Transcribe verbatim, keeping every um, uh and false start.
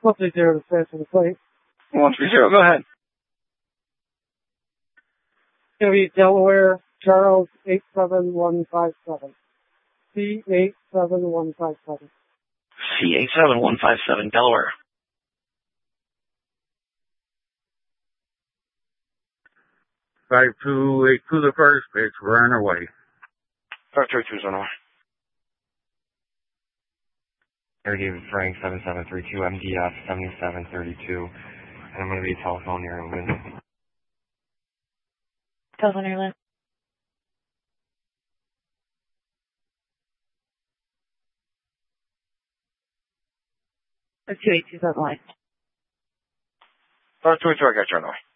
one three zero to stay for the plate. one three zero, go ahead. It's going to be Delaware Charles eight seven one five seven. C eight seven one five seven. C eight seven one five seven, Delaware. five two eight two the first pitch. We're on our way. five two eight two is on our way. David Frank seven seven three two M D F seventy-seven thirty-two. And I'm going to be telephone near a window. Telephone near left. two eight two seven line. five two eight two, I got you on the way.